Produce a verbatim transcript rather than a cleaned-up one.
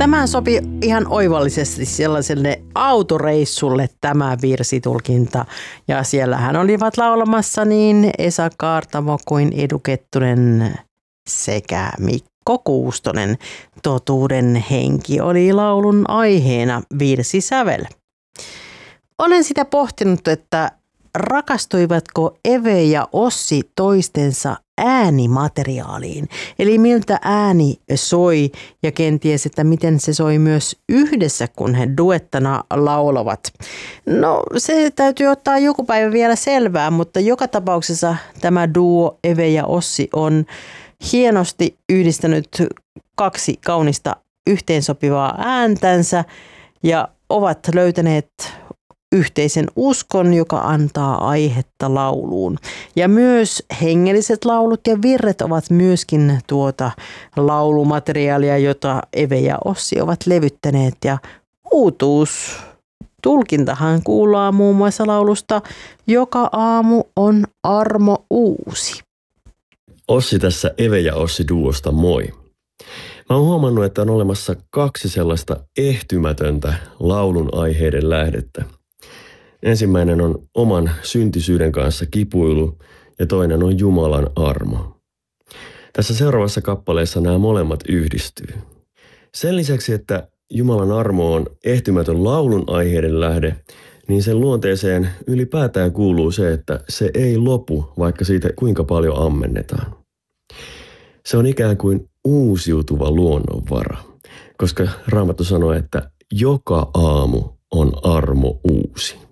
tämä sopi ihan oivallisesti sellaiselle autoreissulle tämä virsitulkinta. Ja siellähän olivat laulamassa niin Esa Kaartamo kuin Edu Kettunen sekä Mikko Kuustonen. Totuuden henki oli laulun aiheena virsisävel. Olen sitä pohtinut, että rakastuivatko Eve ja Ossi toistensa äänimateriaaliin, eli miltä ääni soi ja kenties, että miten se soi myös yhdessä, kun he duettana laulavat. No se täytyy ottaa joku päivä vielä selvää, mutta joka tapauksessa tämä duo Eve ja Ossi on hienosti yhdistänyt kaksi kaunista yhteensopivaa ääntänsä ja ovat löytäneet yhteisen uskon, joka antaa aihetta lauluun. Ja myös hengelliset laulut ja virret ovat myöskin tuota laulumateriaalia, jota Eve ja Ossi ovat levyttäneet. Ja uutuus tulkintahan kuullaan muun muassa laulusta Joka aamu on armo uusi. Ossi tässä Eve ja Ossi duosta moi. Mä oon huomannut, että on olemassa kaksi sellaista ehtymätöntä laulun aiheiden lähdettä. Ensimmäinen on oman syntisyyden kanssa kipuilu ja toinen on Jumalan armo. Tässä seuraavassa kappaleessa nämä molemmat yhdistyy. Sen lisäksi, että Jumalan armo on ehtymätön laulun aiheiden lähde, niin sen luonteeseen ylipäätään kuuluu se, että se ei lopu, vaikka siitä kuinka paljon ammennetaan. Se on ikään kuin uusiutuva luonnonvara, koska Raamattu sanoo, että joka aamu on armo uusi.